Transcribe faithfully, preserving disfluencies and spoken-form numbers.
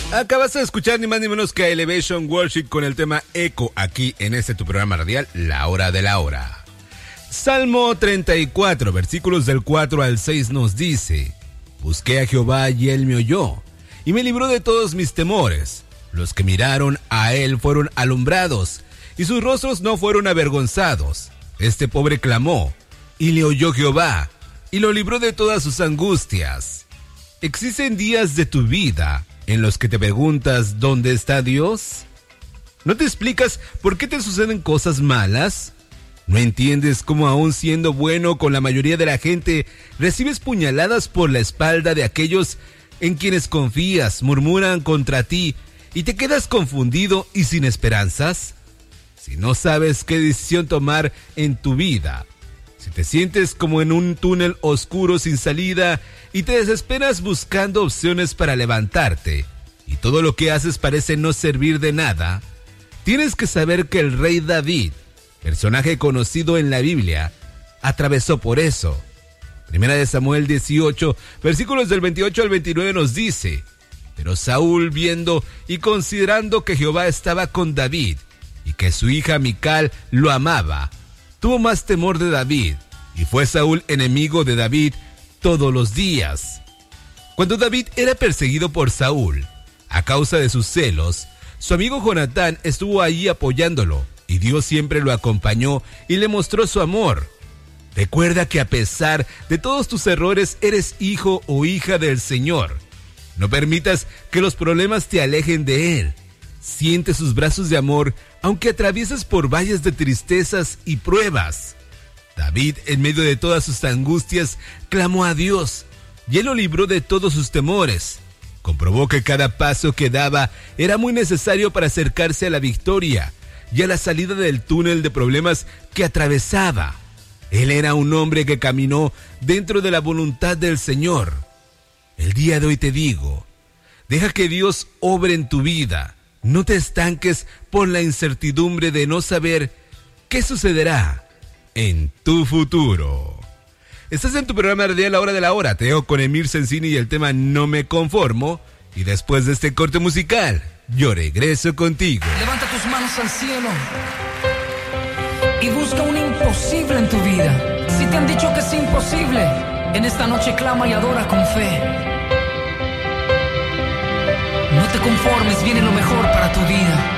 Acabas de escuchar ni más ni menos que Elevation Worship con el tema Eco aquí en este tu programa radial, La Hora de la Hora. Salmo treinta y cuatro, versículos del cuatro al seis nos dice: Busqué a Jehová y él me oyó, y me libró de todos mis temores. Los que miraron a él fueron alumbrados, y sus rostros no fueron avergonzados. Este pobre clamó, y le oyó Jehová, y lo libró de todas sus angustias. ¿Existen días de tu vida en los que te preguntas dónde está Dios? ¿No te explicas por qué te suceden cosas malas? ¿No entiendes cómo aún siendo bueno con la mayoría de la gente, recibes puñaladas por la espalda de aquellos en quienes confías, murmuran contra ti y te quedas confundido y sin esperanzas? Si no sabes qué decisión tomar en tu vida, si te sientes como en un túnel oscuro sin salida y te desesperas buscando opciones para levantarte, y todo lo que haces parece no servir de nada, tienes que saber que el rey David, personaje conocido en la Biblia, atravesó por eso. Primera de Samuel dieciocho, versículos del veintiocho al veintinueve nos dice: Pero Saúl, viendo y considerando que Jehová estaba con David, y que su hija Mical lo amaba, tuvo más temor de David, y fue Saúl enemigo de David todos los días. Cuando David era perseguido por Saúl, a causa de sus celos, su amigo Jonatán estuvo allí apoyándolo, y Dios siempre lo acompañó y le mostró su amor. Recuerda que a pesar de todos tus errores, eres hijo o hija del Señor. No permitas que los problemas te alejen de Él. Siente sus brazos de amor, aunque atravieses por valles de tristezas y pruebas. David, en medio de todas sus angustias, clamó a Dios, y Él lo libró de todos sus temores. Comprobó que cada paso que daba era muy necesario para acercarse a la victoria y a la salida del túnel de problemas que atravesaba. Él era un hombre que caminó dentro de la voluntad del Señor. El día de hoy te digo, deja que Dios obre en tu vida. No te estanques por la incertidumbre de no saber qué sucederá en tu futuro. Estás en tu programa radial La Hora de la Hora. Te dejo con Emir Sensini y el tema No me conformo. Y después de este corte musical, yo regreso contigo. Levanta tus manos al cielo y busca un imposible en tu vida. Si te han dicho que es imposible, en esta noche clama y adora con fe. No te conformes, viene lo mejor para tu vida.